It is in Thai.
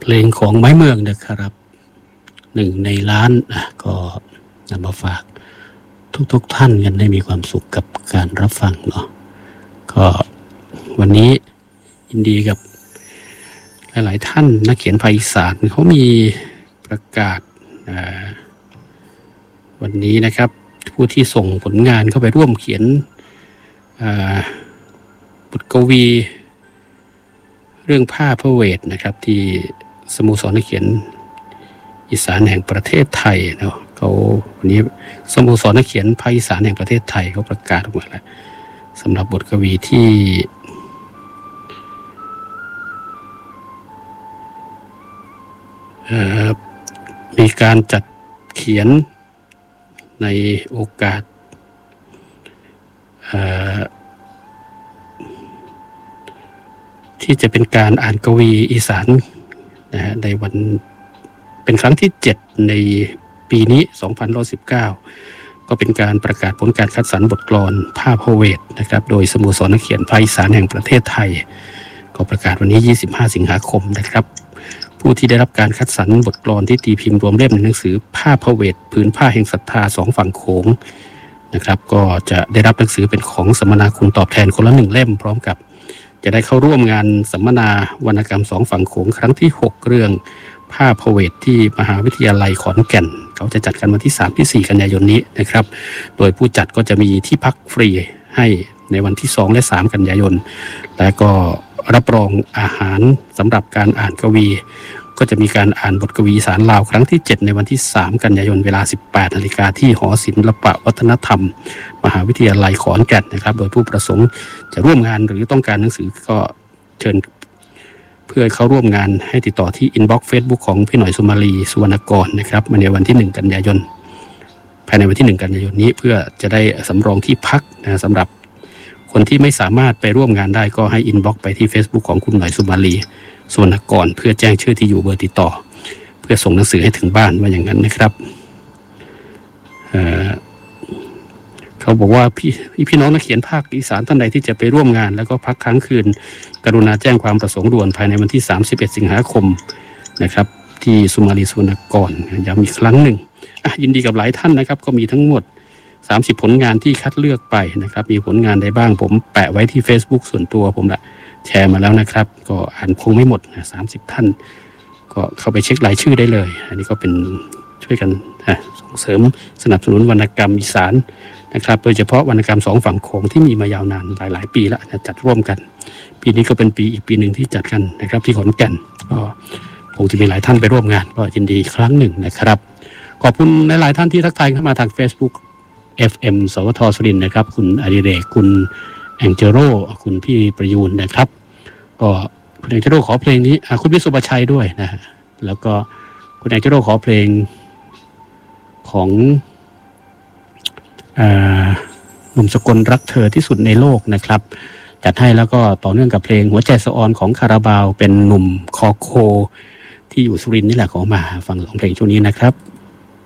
เพลงของไม้เมืองนะครับหนึ่งในล้านก็นำมาฝากทุกท่านกันได้มีความสุขกับการรับฟังเนาะก็วันนี้ยินดีกับหลายๆท่านนักเขียนภาคอีสานเขามีประกาศวันนี้นะครับผู้ที่ส่งผลงานเข้าไปร่วมเขียนบทกวีเรื่องผ้าพระเวทนะครับที่สโมสรนักเขียนอีสานแห่งประเทศไทยเนาะเขาวันนี้สโมสรนักเขียนภาคอีสานแห่งประเทศไทยเขาประกาศออกมาแล้วสำหรับบทกวีที่มีการจัดเขียนในโอกาสที่จะเป็นการอ่านกวีอีสานนะในวันเป็นครั้งที่7ในปีนี้2019ก็เป็นการประกาศผลการคัดสรรบทกลอนผ้าพระเวทนะครับโดยสโมสรนักเขียนภาคอีสานแห่งประเทศไทยก็ประกาศวันนี้25สิงหาคมนะครับผู้ที่ได้รับการคัดสรรบทกลอนที่ตีพิมพ์รวมเล่มในหนังสือผ้าพระเวทผืนผ้าแห่งศรัทธา2ฝั่งโขงนะครับก็จะได้รับหนังสือเป็นของสัมมนาคุณตอบแทนคนละ1เล่มพร้อมกับจะได้เข้าร่วมงานสัมมนาวรรณกรรม2ฝั่งโขงครั้งที่6เรื่องผ้าพระเวทที่มหาวิทยาลัยขอนแก่นเขาจะจัดกันวันที่3ที่4กันยายนนี้นะครับโดยผู้จัดก็จะมีที่พักฟรีให้ในวันที่2และ3กันยายนและก็รับรองอาหารสำหรับการอ่านกวีก็จะมีการอ่านบทกวีอีสานลาวครั้งที่7ในวันที่3กันยายนเวลา 18 นาฬิกาที่หอศิลปวัฒนธรรมมหาวิทยาลัยขอนแก่นนะครับโดยผู้ประสงค์จะร่วมงานหรือต้องการหนังสือก็เชิญเพื่อเข้าร่วมงานให้ติดต่อที่อินบ็อกซ์ Facebook ของพี่หน่อยสุมาลีสุวรรณกรนะครับในวันที่1กันยายนภายในวันที่1กันยายนนี้เพื่อจะได้สำรองที่พักนะสำหรับคนที่ไม่สามารถไปร่วมงานได้ก็ให้อินบ็อกซ์ไปที่ Facebook ของคุณหน่อยสุมาลีสุวรรณกรเพื่อแจ้งชื่อที่อยู่เบอร์ติดต่อเพื่อส่งหนังสือให้ถึงบ้านว่าอย่างนั้นนะครับเขาบอกว่าพี่น้องนักเขียนภาคอีสานท่านใดที่จะไปร่วมงานแล้วก็พักค้างคืนกรุณาแจ้งความประสงค์ด่วนภายในวันที่31สิงหาคมนะครับที่สุมาลีสุวรรณกรย้ำอีกครั้งหนึ่งยินดีกับหลายท่านนะครับก็มีทั้งหมด30ผลงานที่คัดเลือกไปนะครับมีผลงานใดบ้างผมแปะไว้ที่ Facebook ส่วนตัวผมละแชร์มาแล้วนะครับก็อ่านคงไม่หมดนะ30ท่านก็เข้าไปเช็ครายชื่อได้เลยอันนี้ก็เป็นช่วยกันส่งเสริมสนับสนุนวรรณกรรมอีสานนะครับโดยเฉพาะวรรณกรรม2ฝั่งโขงที่มีมายาวนานหลายปีแล้วจัดร่วมกันปีนี้ก็เป็นอีกปีหนึ่งที่จัดกันนะครับที่ขอนแก่นก็คงจะมีหลายท่านไปร่วมงานก็ยินดีครั้งหนึ่งนะครับขอบคุณหลายท่านที่ทักทายเข้ามาทาง Facebook FM สวทสุรินทร์นะครับคุณอดิเรกคุณแองเจโรคุณพี่ประยูนนะครับก็คุณแองเจโรขอเพลงนี้คุณวิสุปชัยด้วยนะแล้วก็คุณแองเจโรขอเพลงของหนุ่มสกลรักเธอที่สุดในโลกนะครับจัดให้แล้วก็ต่อเนื่องกับเพลงหัวใจสะออนของคาราบาวเป็นหนุ่มคอโคที่อยู่สุรินทร์นี่แหละขอมาฟัง2เพลงช่วงนี้นะครับ